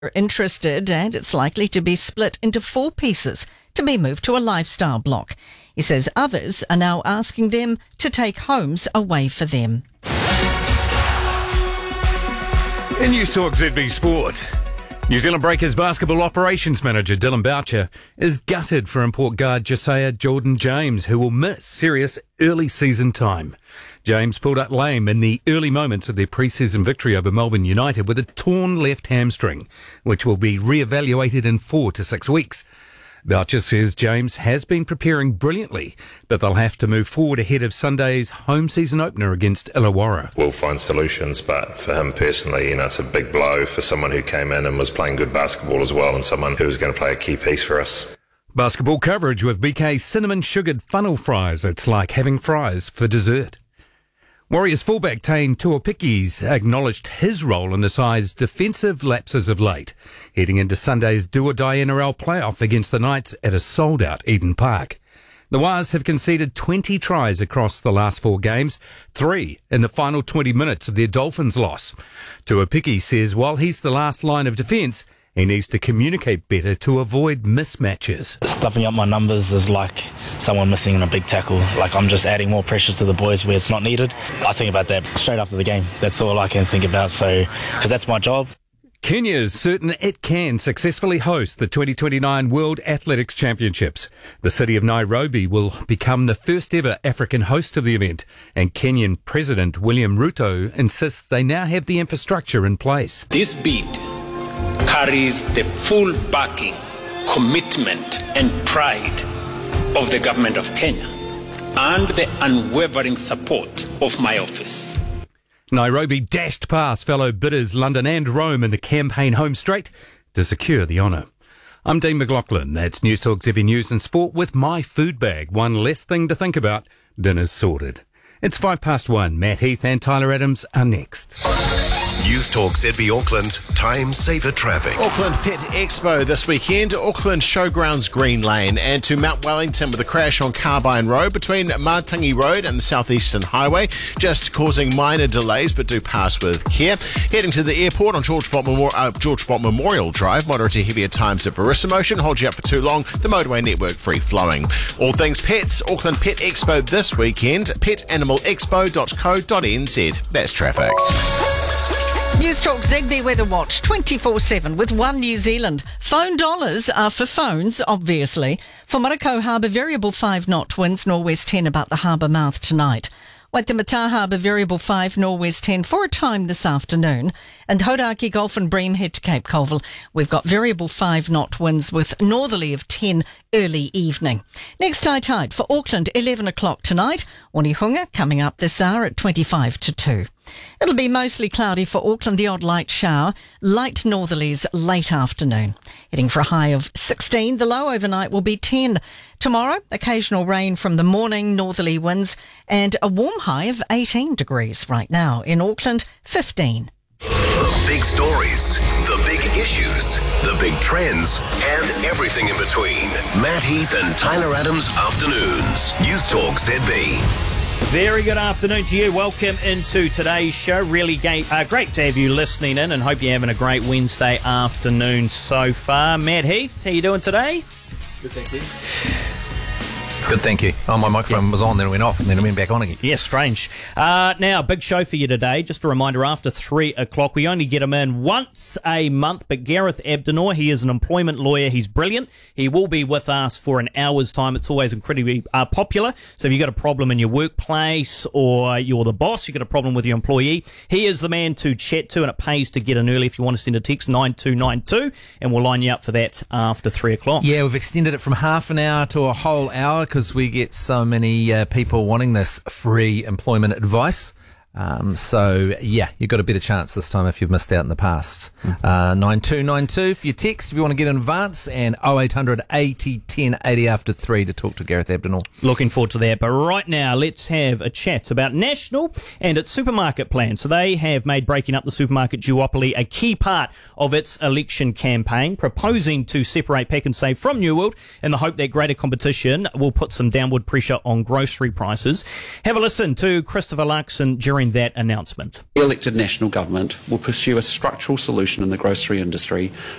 are interested, and it's likely to be split into 4 pieces to be moved to a lifestyle block. He says others are now asking them to take homes away for them. In News Talk ZB Sport, New Zealand Breakers basketball operations manager Dylan Boucher is gutted for import guard Josiah Jordan-James, who will miss serious early season time. James pulled out lame in the early moments of their pre-season victory over Melbourne United with a torn left hamstring, which will be re-evaluated in 4 to 6 weeks. Boucher says James has been preparing brilliantly, but they'll have to move forward ahead of Sunday's home season opener against Illawarra. We'll find solutions, but for him personally, it's a big blow for someone who came in and was playing good basketball as well, and someone who was going to play a key piece for us. Basketball coverage with BK's cinnamon sugared funnel fries. It's like having fries for dessert. Warriors fullback Tane Tuopikis acknowledged his role in the side's defensive lapses of late, heading into Sunday's do-or-die NRL playoff against the Knights at a sold-out Eden Park. The Wars have conceded 20 tries across the last 4 games, 3 in the final 20 minutes of their Dolphins loss. Tuopikis says while he's the last line of defence, he needs to communicate better to avoid mismatches. Stuffing up my numbers is like someone missing in a big tackle. Like I'm just adding more pressure to the boys where it's not needed. I think about that straight after the game. That's all I can think about. So, because that's my job. Kenya is certain it can successfully host the 2029 World Athletics Championships. The city of Nairobi will become the first ever African host of the event, and Kenyan President William Ruto insists they now have the infrastructure in place. This bid carries the full backing, commitment and pride of the government of Kenya and the unwavering support of my office. Nairobi dashed past fellow bidders London and Rome in the campaign home straight to secure the honour. I'm Dean McLaughlin. That's News Talk ZB News and Sport with my food bag. One less thing to think about. Dinner's sorted. It's 1:05. Matt Heath and Tyler Adams are next. News Talk ZB Auckland, time saver traffic. Auckland Pit Expo this weekend, Auckland Showgrounds Green Lane, and to Mount Wellington with a crash on Carbine Road between Matangi Road and the Southeastern Highway, just causing minor delays, but do pass with care. Heading to the airport on George Bott Memorial Drive, moderate to heavier times at Verissa Motion, hold you up for too long, the motorway network free flowing. All things pets, Auckland Pet Expo this weekend, petanimalexpo.co.nz. That's traffic. News Talk ZB Weather Watch 24/7 with One New Zealand. Phone dollars are for phones, obviously. For Manukau Harbour, variable 5-knot winds, northwest 10 about the harbour mouth tonight. Waitemata Harbour, variable 5, northwest 10 for a time this afternoon. And Hodaki Gulf and Bream head to Cape Colville. We've got variable 5-knot winds with northerly of 10 early evening. Next high tide for Auckland, 11 o'clock tonight. Onehunga coming up this hour at 25 to 2. It'll be mostly cloudy for Auckland, the odd light shower, light northerlies late afternoon. Heading for a high of 16, the low overnight will be 10. Tomorrow, occasional rain from the morning, northerly winds, and a warm high of 18 degrees right now. In Auckland, 15. The big stories, the big issues, the big trends, and everything in between. Matt Heath and Tyler Adams Afternoons. News Talk ZB. Very good afternoon to you. Welcome into today's show. Really great to have you listening in, and hope you're having a great Wednesday afternoon so far. Matt Heath, how you doing today? Good, thank you. Good, thank you. Oh, my microphone was on, then it went off, and then it went back on again. Yeah, strange. Now, big show for you today. Just a reminder, after 3 o'clock, we only get him in once a month, but Gareth Abdenor, he is an employment lawyer. He's brilliant. He will be with us for an hour's time. It's always incredibly popular. So if you've got a problem in your workplace or you're the boss, you've got a problem with your employee, he is the man to chat to, and it pays to get in early. If you want to send a text, 9292, and we'll line you up for that after 3 o'clock. Yeah, we've extended it from half an hour to a whole hour because we get so many people wanting this free employment advice. So, yeah, you've got a better chance this time if you've missed out in the past. 9292 for your text if you want to get in advance, and 0800 80 10 80 after 3 to talk to Gareth Abdenor. Looking forward to that. But right now, let's have a chat about National and its supermarket plan. So they have made breaking up the supermarket duopoly a key part of its election campaign, proposing to separate Pack and Save from New World in the hope that greater competition will put some downward pressure on grocery prices. Have a listen to Christopher Lux and Jeremy during that announcement. The elected national government will pursue a structural solution in the grocery industry